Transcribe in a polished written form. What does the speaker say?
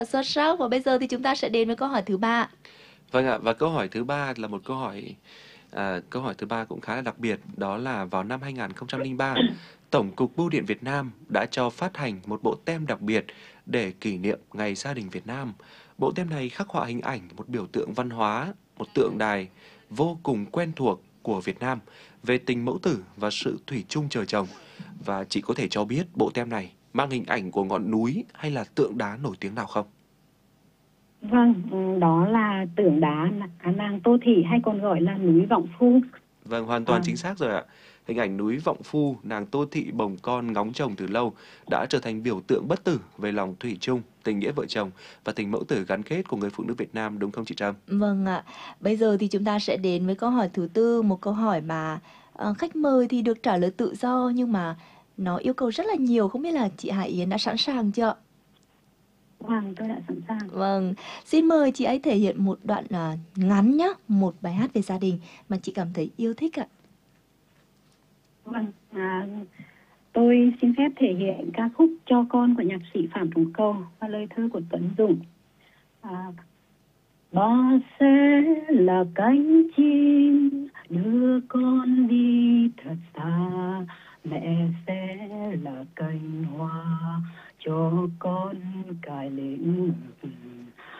Xuất sắc, và bây giờ thì chúng ta sẽ đến với câu hỏi thứ ba. Vâng ạ, và câu hỏi thứ ba là một câu hỏi thứ ba cũng khá là đặc biệt, đó là vào năm 2003, Tổng cục Bưu điện Việt Nam đã cho phát hành một bộ tem đặc biệt để kỷ niệm Ngày Gia đình Việt Nam. Bộ tem này khắc họa hình ảnh một biểu tượng văn hóa, một tượng đài vô cùng quen thuộc của Việt Nam về tình mẫu tử và sự thủy chung trời trồng. Và chị có thể cho biết bộ tem này mang hình ảnh của ngọn núi hay là tượng đá nổi tiếng nào không? Vâng, đó là tượng đá nàng Tô Thị hay còn gọi là núi Vọng Phu. Vâng, hoàn toàn À, chính xác rồi ạ. Hình ảnh núi Vọng Phu, nàng Tô Thị bồng con ngóng chồng từ lâu đã trở thành biểu tượng bất tử về lòng thủy chung, tình nghĩa vợ chồng và tình mẫu tử gắn kết của người phụ nữ Việt Nam, đúng không chị Trâm? Vâng ạ, bây giờ thì chúng ta sẽ đến với câu hỏi thứ tư, một câu hỏi mà khách mời thì được trả lời tự do nhưng mà nó yêu cầu rất là nhiều, không biết là chị Hải Yến đã sẵn sàng chưa? vâng, tôi đã sẵn sàng. Vâng, xin mời chị ấy thể hiện một đoạn ngắn nhé, một bài hát về gia đình mà chị cảm thấy yêu thích ạ. Vâng, tôi xin phép thể hiện ca khúc Cho con của nhạc sĩ Phạm Trung Cầu và lời thơ của Tuấn Dũng. À, Ba sẽ là cánh chim đưa con đi thật xa, mẹ sẽ là cành hoa cho